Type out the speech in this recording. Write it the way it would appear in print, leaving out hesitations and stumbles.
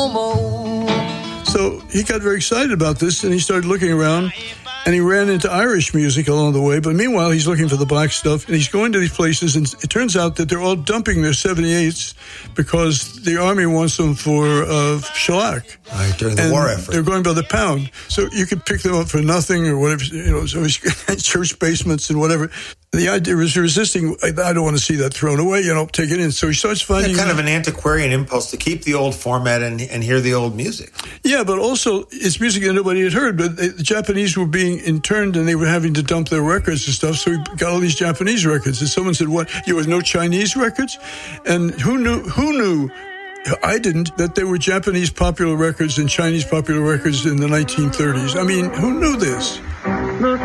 So he got very excited about this, and he started looking around, and he ran into Irish music along the way. But meanwhile, he's looking for the black stuff, and he's going to these places, and it turns out that they're all dumping their 78s because the army wants them for shellac. Right, during the war effort. They're going by the pound. So you could pick them up for nothing or whatever, so church basements and whatever. The idea was resisting, I don't want to see that thrown away, take it in. So he starts finding... kind of an antiquarian impulse to keep the old format and hear the old music. Yeah, but also it's music that nobody had heard. But the Japanese were being interned and they were having to dump their records and stuff. So he got all these Japanese records. And someone said, what, you have no Chinese records? And who knew? I didn't, that there were Japanese popular records and Chinese popular records in the 1930s. I mean, who knew this?